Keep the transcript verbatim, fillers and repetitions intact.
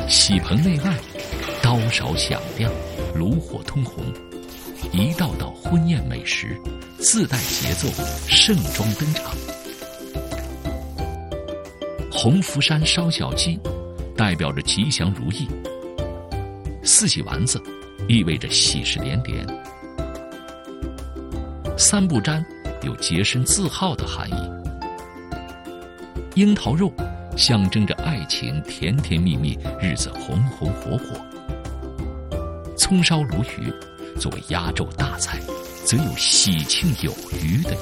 喜棚内外，刀勺响亮，炉火通红，一道道婚宴美食自带节奏，盛装登场。红福山烧小鸡代表着吉祥如意，四喜丸子意味着喜事连连，三不沾有洁身自好的含义，樱桃肉象征着爱情甜甜蜜蜜，日子红红火火。葱烧鲈鱼作为压轴大菜，则有喜庆有余的